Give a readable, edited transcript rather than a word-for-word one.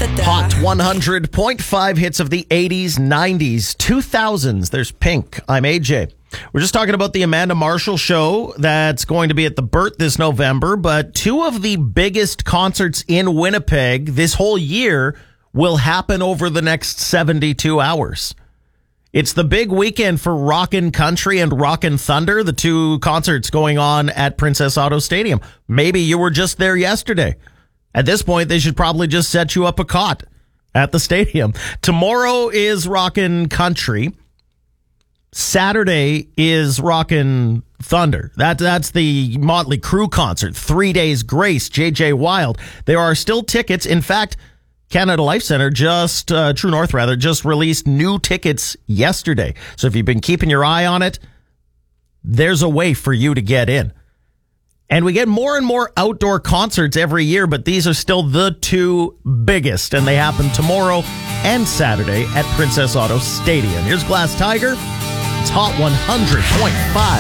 Hot 100.5 hits of the 80s, 90s, 2000s. There's Pink. I'm AJ. We're just talking about the Amanda Marshall show that's going to be at the Burt this November, but two of the biggest concerts in Winnipeg this whole year will happen over the next 72 hours. It's the big weekend for Rockin' Country and Rockin' Thunder, the two concerts going on at Princess Auto Stadium. Maybe you were just there yesterday. At this point, they should probably just set you up a cot at the stadium. Tomorrow is Rockin' Country. Saturday is Rockin' Thunder. That's the Motley Crue concert. 3 days grace, JJ Wild. There are still tickets. In fact, Canada Life Center True North just released new tickets yesterday. So if you've been keeping your eye on it, there's a way for you to get in. And we get more and more outdoor concerts every year, but these are still the two biggest, and they happen tomorrow and Saturday at Princess Auto Stadium. Here's Glass Tiger. It's Hot 100.5.